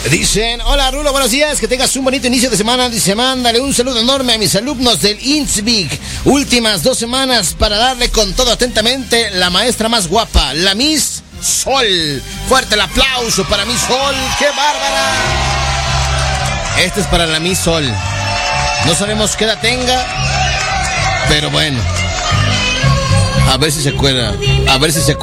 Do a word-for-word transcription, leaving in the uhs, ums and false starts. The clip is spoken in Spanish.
Dicen, hola Rulo, buenos días, que tengas un bonito inicio de semana. Dice, mándale un saludo enorme a mis alumnos del INSBIC. Últimas dos semanas para darle con todo atentamente la maestra más guapa, la Miss Sol. Fuerte el aplauso para Miss Sol, ¡qué bárbara! Este es para la Miss Sol. No sabemos qué edad tenga, pero bueno. A ver si se acuerda, a ver si se acuerda.